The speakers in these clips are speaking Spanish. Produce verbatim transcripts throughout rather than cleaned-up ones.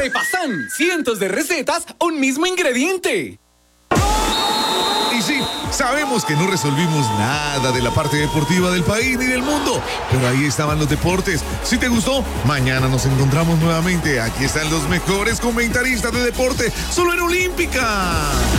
Arepasan, cientos de recetas, un mismo ingrediente. Y sí, sabemos que no resolvimos nada de la parte deportiva del país ni del mundo, pero ahí estaban los deportes. Si te gustó, mañana nos encontramos nuevamente. Aquí están los mejores comentaristas de deporte, solo en Olímpica.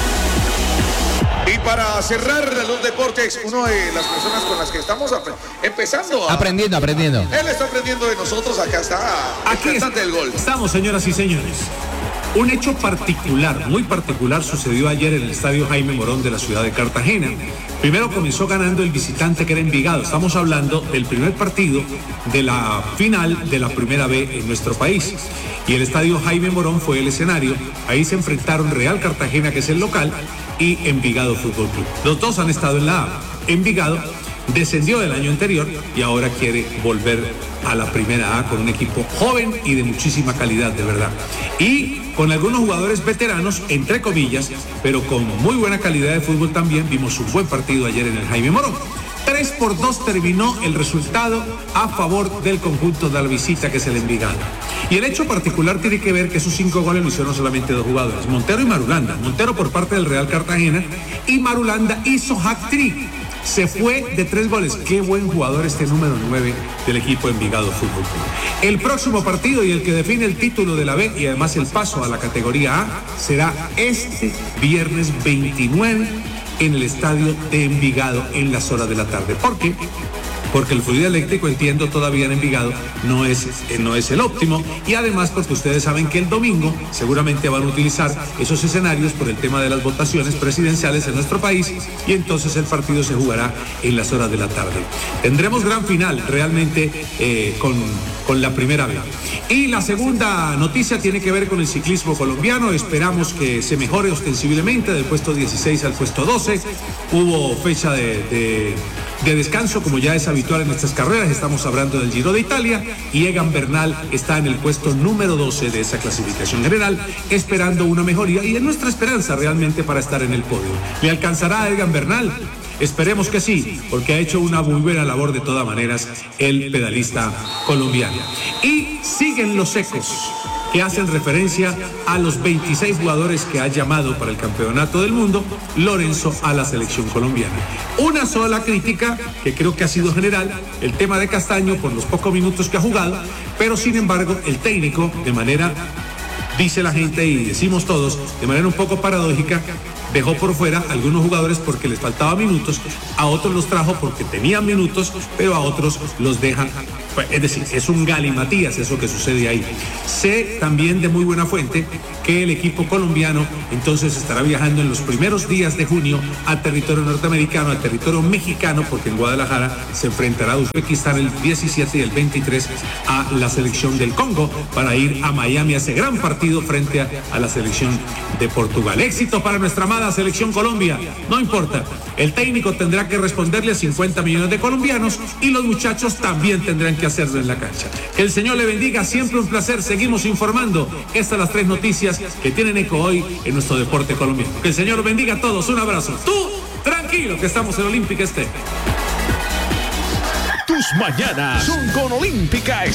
Y para cerrar los deportes, una de las personas con las que estamos empezando a... Aprendiendo, aprendiendo. Él está aprendiendo de nosotros, acá está. Aquí el cantante del gol. Estamos, señoras y señores. Un hecho particular, muy particular, sucedió ayer en el estadio Jaime Morón de la ciudad de Cartagena. Primero comenzó ganando el visitante, que era Envigado. Estamos hablando del primer partido de la final de la primera B en nuestro país. Y el estadio Jaime Morón fue el escenario. Ahí se enfrentaron Real Cartagena, que es el local, y Envigado Fútbol Club. Los dos han estado en la A. Envigado descendió del año anterior y ahora quiere volver a la primera A con un equipo joven y de muchísima calidad, de verdad. Y con algunos jugadores veteranos, entre comillas, pero con muy buena calidad de fútbol también. Vimos un buen partido ayer en el Jaime Morón. tres por dos terminó el resultado a favor del conjunto de la visita, que es el Envigado. Y el hecho particular tiene que ver que esos cinco goles lo hicieron solamente dos jugadores, Montero y Marulanda. Montero por parte del Real Cartagena y Marulanda hizo hat-trick. Se fue de tres goles. Qué buen jugador este número nueve del equipo Envigado Fútbol Club. El próximo partido y el que define el título de la B y además el paso a la categoría A será este viernes veintinueve en el estadio de Envigado en las horas de la tarde. ¿Por qué? Porque el fluido eléctrico, entiendo, todavía en Envigado no es, no es el óptimo, y además porque ustedes saben que el domingo seguramente van a utilizar esos escenarios por el tema de las votaciones presidenciales en nuestro país, y entonces el partido se jugará en las horas de la tarde. Tendremos gran final realmente eh, con, con la primera vez. Y la segunda noticia tiene que ver con el ciclismo colombiano. Esperamos que se mejore ostensiblemente del puesto dieciséis al puesto doce. Hubo fecha de, de, de descanso, como ya es habitual en estas carreras. Estamos hablando del Giro de Italia y Egan Bernal está en el puesto número doce de esa clasificación general, esperando una mejoría, y es nuestra esperanza realmente para estar en el podio. ¿Le alcanzará a Egan Bernal? Esperemos que sí, porque ha hecho una muy buena labor de todas maneras el pedalista colombiano. Y siguen los ecos que hacen referencia a los veintiséis jugadores que ha llamado para el campeonato del mundo Lorenzo a la selección colombiana. Una sola crítica, que creo que ha sido general, el tema de Castaño por los pocos minutos que ha jugado, pero sin embargo el técnico, de manera, dice la gente y decimos todos, de manera un poco paradójica, dejó por fuera a algunos jugadores porque les faltaba minutos, a otros los trajo porque tenían minutos, pero a otros los dejan. Es decir, es un galimatías eso que sucede ahí. Sé también de muy buena fuente que el equipo colombiano entonces estará viajando en los primeros días de junio al territorio norteamericano, al territorio mexicano, porque en Guadalajara se enfrentará a Uzbekistán el diecisiete y el veintitrés a la selección del Congo, para ir a Miami a ese gran partido frente a, a la selección de Portugal. Éxito para nuestra amada selección Colombia. No importa, el técnico tendrá que responderle a cincuenta millones de colombianos y los muchachos también tendrán que hacerlo en la cancha. Que el Señor le bendiga, siempre un placer. Seguimos informando. Estas son las tres noticias que tienen eco hoy en nuestro deporte colombiano. Que el Señor bendiga a todos. Un abrazo. Tú, tranquilo, que estamos en Olímpica Este. Tus mañanas son con Olímpica